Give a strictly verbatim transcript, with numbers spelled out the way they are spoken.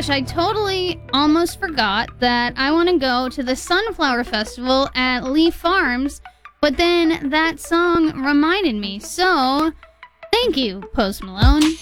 gosh, I totally almost forgot that I want to go to the Sunflower Festival at Lee Farms, but then that song reminded me. So, thank you, Post Malone.